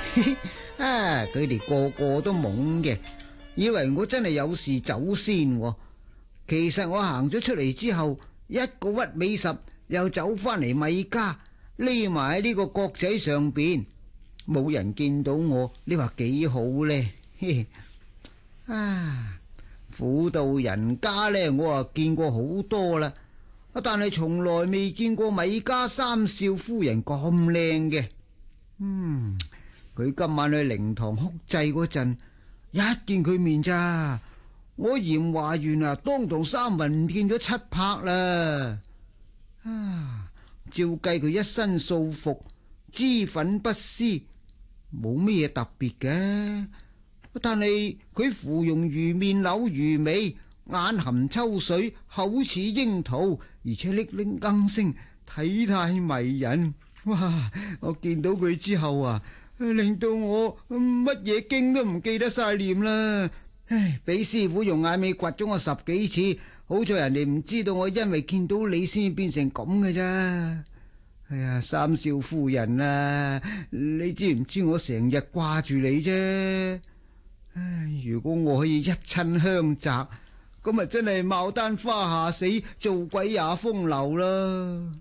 啊！佢哋個個都懵嘅，以為我真係有事走先喎。其實我行咗出嚟之後，一個屈尾十又走翻嚟米家，匿埋喺呢個角仔上邊，冇人見到我。你話幾好呢？啊！婦道人家呢，我啊見過好多啦，但係從來未見過米家三少夫人咁靚嘅。佢今晚去靈堂哭祭嗰陣，一見佢面咋，我嚴華園啊，當堂三魂唔見咗七魄啦。照計佢一身素服，脂粉不施，冇咩嘢特別嘅。但係佢芙蓉如面，柳如眉，眼含秋水，口似櫻桃，而且嚦嚦鶯聲，體態迷人。哇！我見到佢之後啊，令到我乜嘢經都唔記得晒念啦。唉，俾師傅用眼尾掘咗我10幾次，好在人哋唔知道我因為見到你先變成咁嘅咋。哎呀，三少夫人啊，你知唔知我成日掛住你啫？唉，如果我可以一親香澤，咁啊真係牡丹花下死，做鬼也風流啦。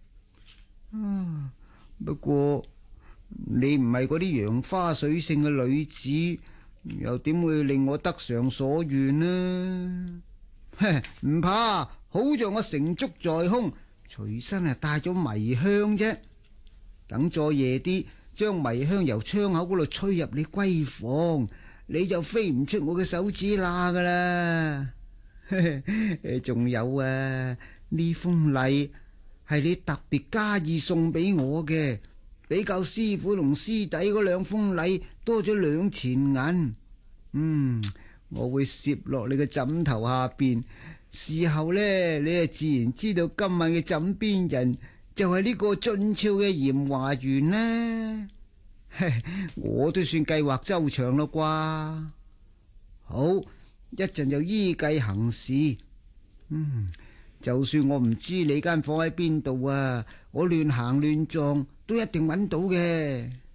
不過你唔係嗰啲楊花水性嘅女子，又點會令我得償所願呢？唔怕，好在我成竹在胸，隨身帶咗迷香啫。等再夜啲，將迷香由窗口嗰度吹入你閨房，你就飛唔出我嘅手指罅噶啦。仲有啊，呢封禮係你特別加意送俾我嘅，比較師傅同師弟嗰2封禮多咗2錢銀。我會攝落你嘅枕頭下邊，事後呢，你啊自然知道今晚嘅枕邊人就係呢個俊俏嘅嚴華園啦。我都算計劃周詳咯啩。好，一陣就依計行事。就算我唔知你間房喺邊度啊，我亂行亂撞都一定揾到嘅。